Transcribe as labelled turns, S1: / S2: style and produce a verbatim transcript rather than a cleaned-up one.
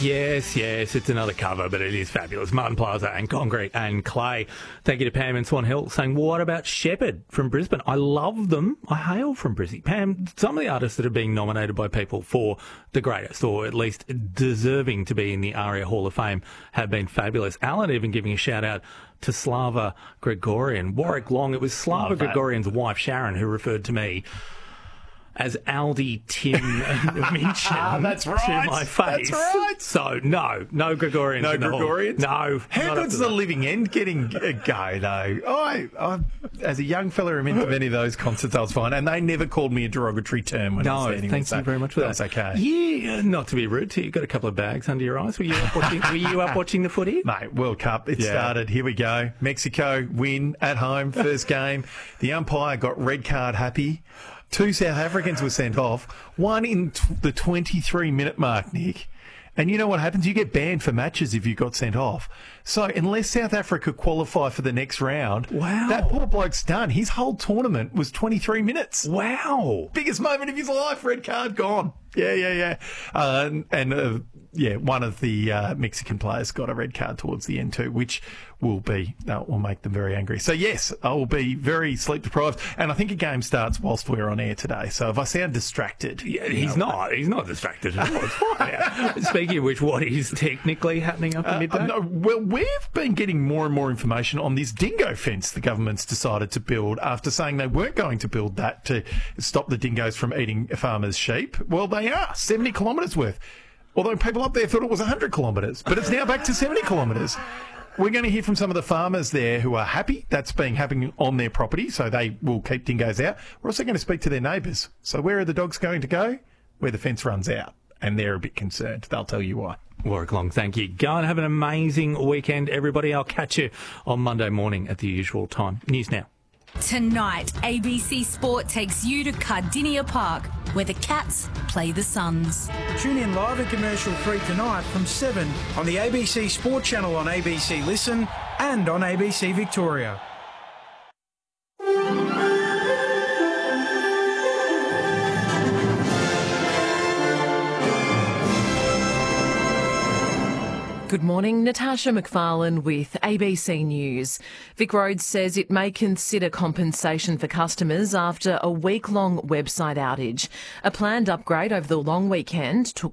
S1: Yes, yes, it's another cover, but it is fabulous. Martin Plaza and Concrete and Clay. Thank you to Pam in Swan Hill saying, what about Shepherd from Brisbane? I love them. I hail from Brisbane. Pam, some of the artists that are being nominated by people for the greatest, or at least deserving to be in the ARIA Hall of Fame, have been fabulous. Alan even giving a shout out to Slava Gregorian. Warwick Long, it was Slava Gregorian's wife, Sharon, who referred to me as Aldi Tim Minchin
S2: Ah, that's right.
S1: to my face.
S2: That's right.
S1: So, no, no Gregorians
S2: No
S1: in the
S2: Gregorians?
S1: hall. No.
S2: How
S1: not
S2: good's
S1: after
S2: the
S1: that.
S2: living end getting a go, though? I, I, as a young fella, I'm into many of those concerts. I was fine, and they never called me a derogatory term when I was
S1: No,
S2: standing
S1: thank
S2: there,
S1: you
S2: so
S1: very much for that.
S2: That's okay.
S1: Yeah, not to be rude to you. Got a couple of bags under your eyes. Were you up watching, were you up watching the footy?
S2: Mate, World Cup, it
S1: Yeah.
S2: started. Here we go. Mexico win at home, first game. The umpire got red card happy. Two South Africans were sent off. One in t- the twenty-three minute mark, Nick. And you know what happens? You get banned for matches if you got sent off. So unless South Africa qualify for the next round,
S1: Wow.
S2: that poor bloke's done. His whole tournament was twenty-three minutes.
S1: Wow.
S2: Biggest moment of his life, red card gone. Yeah, yeah, yeah. Uh, and and uh, yeah, one of the uh, Mexican players got a red card towards the end too, which will be uh, will make them very angry. So yes, I will be very sleep deprived, and I think a game starts whilst we're on air today. So if I sound distracted,
S1: Yeah, he's not. He's not distracted at all. It's fine. Yeah. Speaking of which, what is technically happening up at midday?
S2: Uh, no, well, we've been getting more and more information on this dingo fence the government's decided to build after saying they weren't going to build that to stop the dingoes from eating farmers' sheep. Well, they are seventy kilometres worth. Although people up there thought it was one hundred kilometres, but it's now back to seventy kilometres. We're going to hear from some of the farmers there who are happy that's being happening on their property, so they will keep dingoes out. We're also going to speak to their neighbours. So where are the dogs going to go? Where the fence runs out. And they're a bit concerned. They'll tell you why.
S1: Warwick Long, thank you. Go and have an amazing weekend, everybody. I'll catch you on Monday morning at the usual time. News now.
S3: Tonight, A B C Sport takes you to Cardinia Park, where the Cats play the Suns.
S4: Tune in live and commercial free tonight from seven on the A B C Sport channel on A B C Listen and on A B C Victoria.
S5: Good morning, Natasha McFarlane with A B C News. Vic Roads says it may consider compensation for customers after a week-long website outage. A planned upgrade over the long weekend took